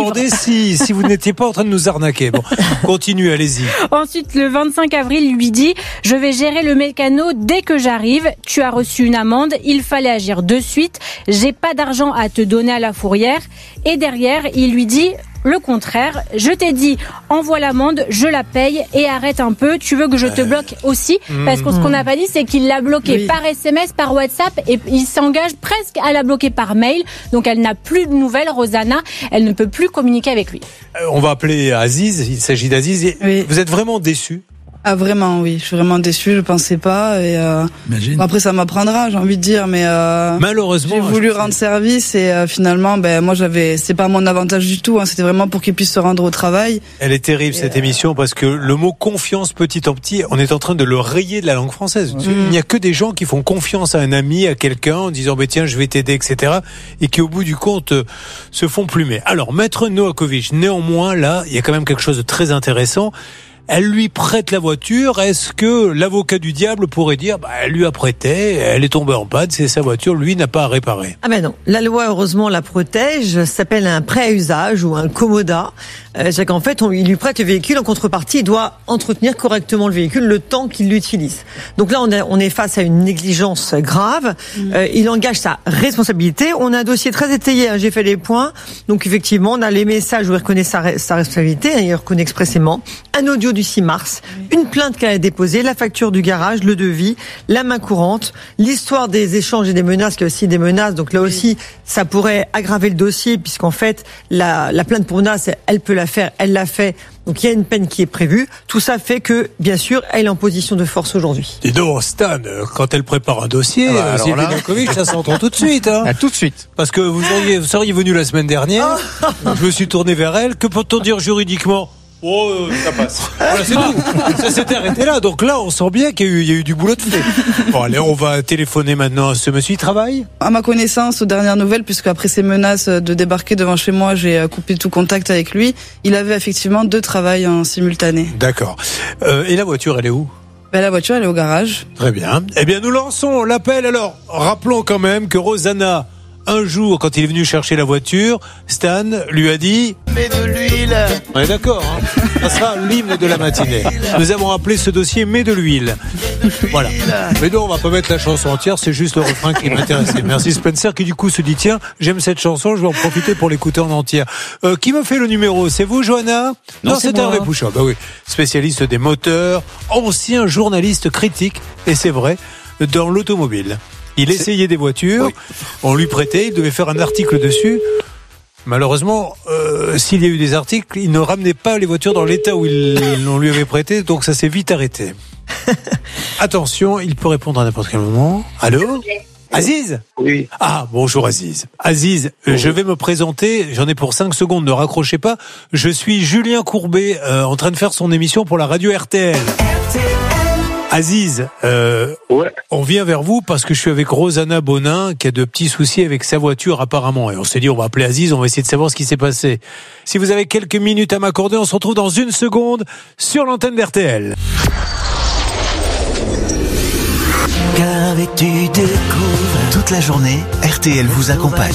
demandé si vous n'étiez pas en train de nous arnaquer. Bon, continue, allez-y. Ensuite, le 25 avril, il lui dit « Je vais gérer le mécano dès que j'arrive. Tu as reçu une amende. Il fallait agir de suite. J'ai pas d'argent à te donner à la fourrière. » Et derrière, il lui dit le contraire. « Je t'ai dit, envoie l'amende, je la paye et arrête un peu. Tu veux que je te bloque aussi ?» Parce que ce qu'on n'a pas dit, c'est qu'il l'a bloqué par SMS, par WhatsApp et il s'engage presque à la bloquer par mail. Donc elle n'a plus de nouvelles, Rosanna. Elle ne peut plus communiquer avec lui. On va appeler Aziz. Il s'agit d'Aziz. Oui. Vous êtes vraiment déçu? Ah vraiment, oui, je suis vraiment déçue, je pensais pas. Et Imagine. après ça m'apprendra, j'ai envie de dire, mais Malheureusement, j'ai voulu rendre service et finalement, moi c'est pas mon avantage du tout. C'était vraiment pour qu'il puisse se rendre au travail. Elle est terrible cette émission parce que le mot confiance, petit à petit, on est en train de le rayer de la langue française. Il n'y a que des gens qui font confiance à un ami, à quelqu'un, en disant tiens, je vais t'aider, etc. Et qui au bout du compte se font plumer. Alors, Maître Novakovic, néanmoins, là, il y a quand même quelque chose de très intéressant. Elle lui prête la voiture. Est-ce que l'avocat du diable pourrait dire elle lui a prêté, elle est tombée en panne, c'est sa voiture, lui n'a pas à réparer? Ah ben non, la loi heureusement la protège, ça s'appelle un prêt à usage ou un commodat. C'est qu'en fait il lui prête le véhicule, en contrepartie il doit entretenir correctement le véhicule le temps qu'il l'utilise. Donc là on est face à une négligence grave, il engage sa responsabilité. On a un dossier très étayé, j'ai fait les points, donc effectivement on a les messages où il reconnaît sa responsabilité, il reconnaît expressément, un audio du 6 mars, une plainte qu'elle a déposée, la facture du garage, le devis, la main courante, l'histoire des échanges et des menaces, qu'il y a aussi des menaces, donc là aussi ça pourrait aggraver le dossier puisqu'en fait la plainte pour menace elle peut la faire, elle l'a fait, donc il y a une peine qui est prévue. Tout ça fait que bien sûr elle est en position de force aujourd'hui. Dis donc Stan, quand elle prépare un dossier, Sylvie Novakovic, ça s'entend tout de suite. Tout de suite. Parce que vous seriez venu la semaine dernière, je me suis tourné vers elle, que peut-on dire juridiquement? Oh, ça passe. Voilà, c'est tout. Ça s'était arrêté là. Donc là, on sent bien qu'il y a eu du boulot de fait. Bon, allez, on va téléphoner maintenant à ce monsieur. Il travaille? À ma connaissance, aux dernières nouvelles, puisque après ces menaces de débarquer devant chez moi, j'ai coupé tout contact avec lui. Il avait effectivement 2 travails en simultané. D'accord. Et la voiture, elle est où? La voiture, elle est au garage. Très bien. Eh bien, nous lançons l'appel. Alors, rappelons quand même que Rosanna, un jour, quand il est venu chercher la voiture, Stan lui a dit « Mets de l'huile ». On est d'accord, hein? Ça sera l'hymne de la matinée. Nous avons appelé ce dossier « Mets de l'huile ». Voilà. Mais non, on va pas mettre la chanson entière, c'est juste le refrain qui m'intéressait. Merci Spencer qui du coup se dit « Tiens, j'aime cette chanson, je vais en profiter pour l'écouter en entière ». Qui me fait le numéro? C'est vous, Johanna? Non, c'est Hervé Pouchon. Bah oui, spécialiste des moteurs, ancien journaliste critique, et c'est vrai, dans l'automobile. Il essayait des voitures, on lui prêtait, il devait faire un article dessus. Malheureusement, s'il y a eu des articles, il ne ramenait pas les voitures dans l'état où on lui avait prêté, donc ça s'est vite arrêté. Attention, il peut répondre à n'importe quel moment. Allô? Aziz? Oui. Ah, bonjour Aziz. Aziz, je vais me présenter, j'en ai pour 5 secondes, ne raccrochez pas. Je suis Julien Courbet, en train de faire son émission pour la radio RTL. Aziz, on vient vers vous parce que je suis avec Rosanna Bonin qui a de petits soucis avec sa voiture apparemment. Et on s'est dit on va appeler Aziz, on va essayer de savoir ce qui s'est passé. Si vous avez quelques minutes à m'accorder, on se retrouve dans 1 seconde sur l'antenne d'RTL. Qu'avais-tu découvert? Toute la journée, RTL vous accompagne.